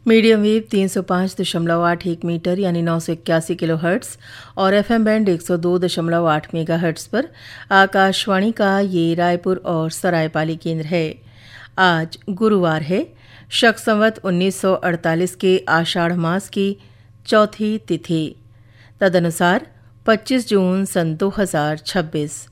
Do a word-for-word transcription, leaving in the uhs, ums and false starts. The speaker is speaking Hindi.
मीडियम वेव तीन सौ पाँच दशमलव आठ एक मीटर यानी नौ सौ इक्यासी किलो हर्ट्स और एफएम बैंड एक सौ दो दशमलव आठ मेगा हर्ट्स पर आकाशवाणी का ये रायपुर और सरायपाली केंद्र है। आज गुरुवार है, शक संवत उन्नीस सौ अड़तालीस के आषाढ़ मास की चौथी तिथि, तदनुसार पच्चीस जून सन दो हज़ार छब्बीस।